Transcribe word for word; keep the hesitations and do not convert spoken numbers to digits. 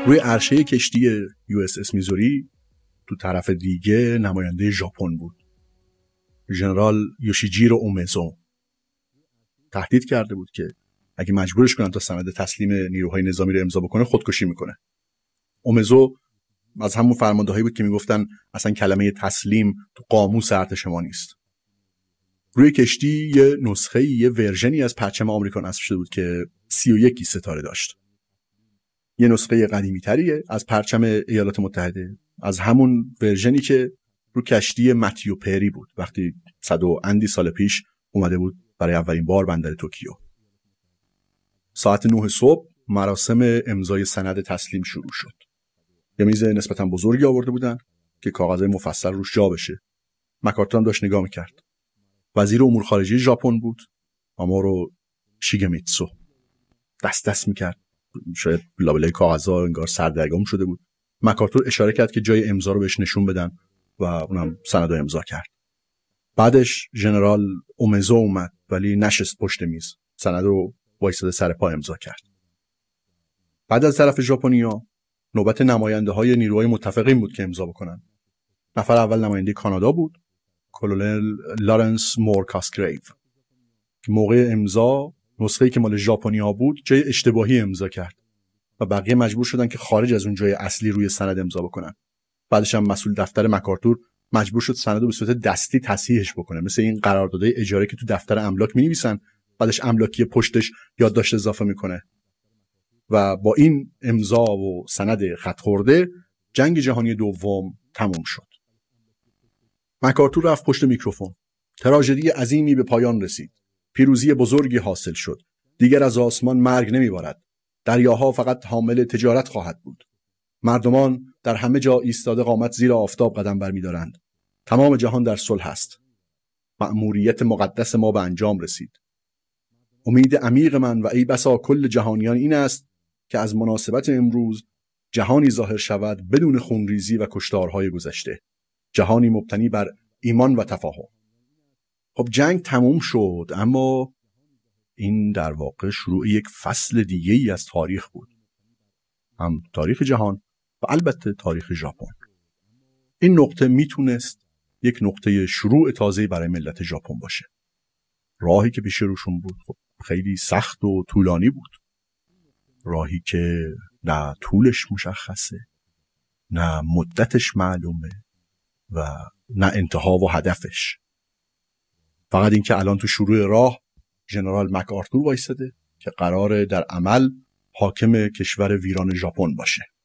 روی عرشه کشتی یو اس اس میزوری تو طرف دیگه نماینده ژاپن بود، ژنرال یوشیجیرو اومزو. تهدید کرده بود که اگه مجبورش کنن تا سند تسلیم نیروهای نظامی رو امضا بکنه خودکشی میکنه. اومزو از همون فرماندهایی بود که میگفتن اصلا کلمه تسلیم تو قاموس ارتش ما نیست. روی کشتی یه نسخه یه ورژنی از پرچم آمریکا نصب شده بود که سی و یک ستاره داشت. یه نسخه قدیمی تریه از پرچم ایالات متحده، از همون ورژنی که رو کشتی متیو پری بود وقتی صد و اندی سال پیش اومده بود برای اولین بار بندر توکیو. ساعت نه صبح مراسم امضای سند تسلیم شروع شد. یه میز نسبتا بزرگی آورده بودن که کاغذهای مفصل روش جا بشه. مکارتور هم داشت نگاه میکرد. وزیر امور خارجه ژاپن بود، مامورو شیگمیتسو. دست دست میکرد، شاید لابلای کاغذها انگار سردرگم شده بود. مکارتور اشاره کرد که جای امضا رو بهش نشون بدن و اونم سند رو امضا کرد. بعدش ژنرال اومزو اومد ولی نشست پشت میز، سند رو وایساده سر پا امضا کرد. بعد از طرف ژاپنیا نوبت نماینده های نیروهای متفقین بود که امضا بکنن. نفر اول نماینده کانادا بود، کلونل لارنس مور کاسگریو. موقع امضا نسخه‌ای که مال ژاپنیا بود جای اشتباهی امضا کرد و بقیه مجبور شدن که خارج از اون جای اصلی روی سند امضا بکنن. بعدش هم مسئول دفتر مکارتور مجبور شد سند رو به صورت دستی تصحیحش بکنه، مثل این قراردادهای اجاره که تو دفتر املاک می‌نویسن بعدش املاکی پشتش یادداشت اضافه میکنه. و با این امضا و سند خط خورده جنگ جهانی دوم تموم شد. مکارتور رفت پشت میکروفون. تراژدی عظیمی به پایان رسید. پیروزی بزرگی حاصل شد. دیگر از آسمان مرگ نمیبارد. دریاها فقط حامل تجارت خواهد بود. مردمان در همه جا ایستاده قامت زیر آفتاب قدم برمی‌دارند. تمام جهان در صلح است. مأموریت مقدس ما به انجام رسید. امید عمیق من و ای بسا کل جهانیان این است که از مناسبت امروز جهانی ظاهر شود بدون خونریزی و کشتارهای گذشته، جهانی مبتنی بر ایمان و تفاهم. خب جنگ تموم شد، اما این در واقع شروع یک فصل دیگه ای از تاریخ بود، هم تاریخ جهان و البته تاریخ ژاپن. این نقطه میتونست یک نقطه شروع تازه‌ای برای ملت ژاپن باشه. راهی که پیش روشون بود خب خیلی سخت و طولانی بود، راهی که نه طولش مشخصه، نه مدتش معلومه و نه انتها و هدفش. فقط این که الان تو شروع راه ژنرال مکارتور وایساده که قراره در عمل حاکم کشور ویران ژاپن باشه.